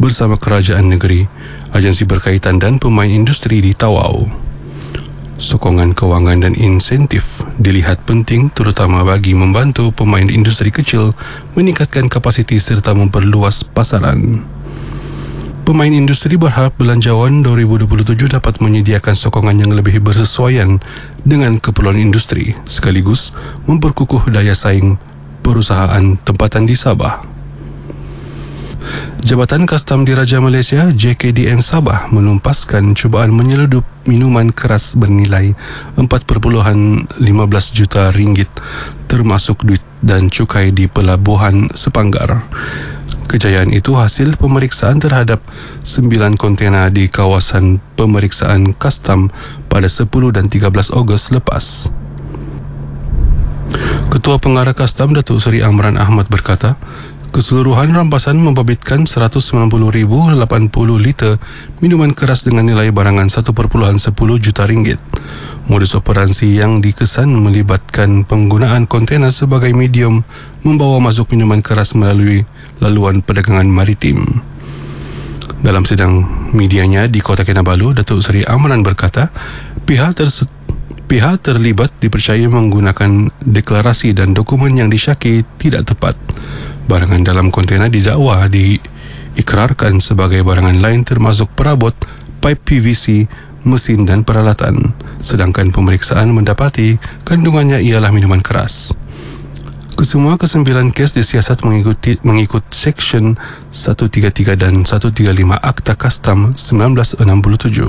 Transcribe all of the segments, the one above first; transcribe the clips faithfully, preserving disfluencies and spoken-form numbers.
bersama kerajaan negeri, agensi berkaitan dan pemain industri di Tawau. Sokongan kewangan dan insentif dilihat penting terutama bagi membantu pemain industri kecil meningkatkan kapasiti serta memperluas pasaran. Pemain industri berharap belanjawan dua ribu dua puluh tujuh dapat menyediakan sokongan yang lebih bersesuaian dengan keperluan industri sekaligus memperkukuh daya saing perusahaan tempatan di Sabah. Jabatan Kastam Diraja Malaysia J K D M Sabah menumpaskan cubaan menyeludup minuman keras bernilai empat perpuluhan lima belas juta ringgit termasuk duit dan cukai di pelabuhan Sepanggar. Kejayaan itu hasil pemeriksaan terhadap sembilan kontena di kawasan pemeriksaan kastam pada sepuluh dan tiga belas Ogos lepas. Ketua Pengarah Kastam Datuk Seri Amran Ahmad berkata, keseluruhan rampasan membabitkan seratus sembilan puluh ribu lapan puluh liter minuman keras dengan nilai barangan satu perpuluhan sepuluh juta ringgit. Modus operasi yang dikesan melibatkan penggunaan kontena sebagai medium membawa masuk minuman keras melalui laluan perdagangan maritim. Dalam sidang medianya di Kota Kinabalu, Datuk Seri Amran berkata, pihak tersebut Pihak terlibat dipercayai menggunakan deklarasi dan dokumen yang disyaki tidak tepat. Barangan dalam kontena didakwa diikrarkan sebagai barangan lain termasuk perabot, pipe P V C, mesin dan peralatan. Sedangkan pemeriksaan mendapati kandungannya ialah minuman keras. Kesemua kesembilan kes disiasat mengikuti mengikut Seksyen seratus tiga puluh tiga dan seratus tiga puluh lima Akta Kastam seribu sembilan ratus enam puluh tujuh.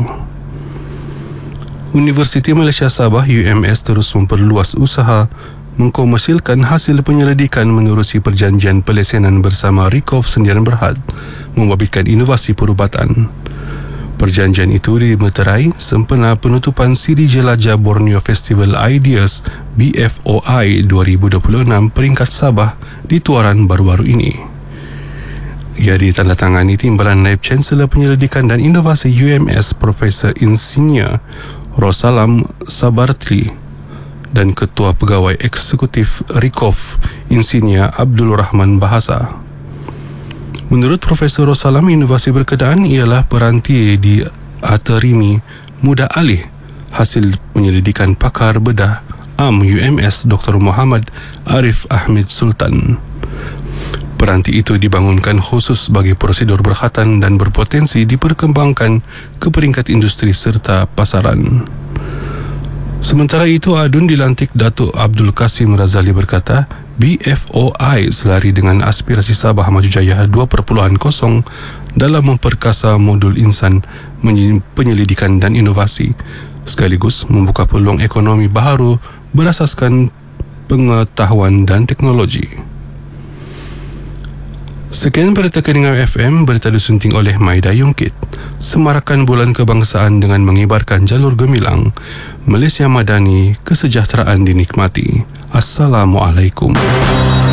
Universiti Malaysia Sabah U M S terus memperluas usaha mengkomersilkan hasil penyelidikan menerusi perjanjian pelesenan bersama Rikov Sendirian Berhad membabitkan inovasi perubatan. Perjanjian itu dimeterai sempena penutupan siri jelajah Borneo Festival Ideas B F O I dua ribu dua puluh enam peringkat Sabah di Tuaran baru-baru ini. Ia ditandatangani Timbalan Naib Chancellor Penyelidikan dan Inovasi U M S Profesor Insinyur Rosalam Sabartli dan Ketua Pegawai Eksekutif Rikov Insinyur Abdul Rahman Bahasa. Menurut Profesor Rosalam, inovasi berkenaan ialah peranti di aterimi mudah alih hasil penyelidikan pakar bedah A M U M S Doktor Muhammad Arif Ahmed Sultan. Peranti itu dibangunkan khusus bagi prosedur berkhatan dan berpotensi diperkembangkan ke peringkat industri serta pasaran. Sementara itu, Adun dilantik Datuk Abdul Kasim Razali berkata, B F O I selari dengan aspirasi Sabah Maju Jaya dua titik kosong dalam memperkasa modul insan penyelidikan dan inovasi, sekaligus membuka peluang ekonomi baharu berasaskan pengetahuan dan teknologi. Sekian berita Keningau F M, berita disunting oleh Maida Yungkit. Semarakan bulan kebangsaan dengan mengibarkan jalur gemilang. Malaysia Madani, kesejahteraan dinikmati. Assalamualaikum.